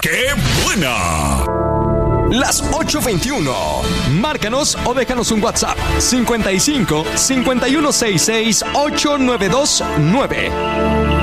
¡Qué buena! Las 8:21. Márcanos o déjanos un WhatsApp. 55 5166 8929.